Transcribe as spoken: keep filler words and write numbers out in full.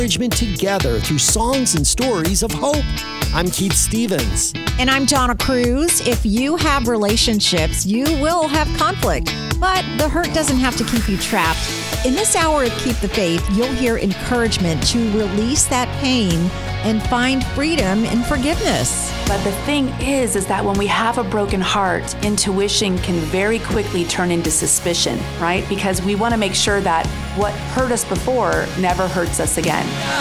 encouragement together through songs and stories of hope. I'm Keith Stevens. And I'm Donna Cruz. If you have relationships, you will have conflict, but the hurt doesn't have to keep you trapped. In this hour of Keep the Faith, you'll hear encouragement to release that pain and find freedom in forgiveness. But the thing is, is that when we have a broken heart, intuition can very quickly turn into suspicion, right? Because we want to make sure that what hurt us before never hurts us again.